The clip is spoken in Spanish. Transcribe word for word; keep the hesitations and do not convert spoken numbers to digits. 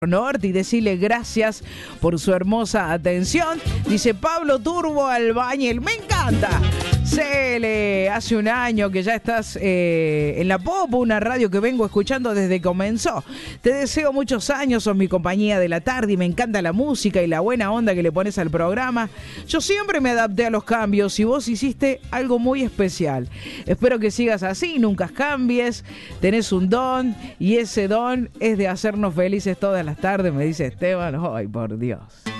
Norte y decirle gracias por su hermosa atención. Dice Pablo Turbo Albañil, me encanta. Cele, hace un año que ya estás eh, en la Pop, una radio que vengo escuchando desde que comenzó. Te deseo muchos años, sos mi compañía de la tarde y me encanta la música y la buena onda que le pones al programa. Yo siempre me adapté a los cambios y vos hiciste algo muy especial. Espero que sigas así, nunca cambies. Tenés un don y ese don es de hacernos felices todas las tardes, me dice Esteban. Ay, por Dios.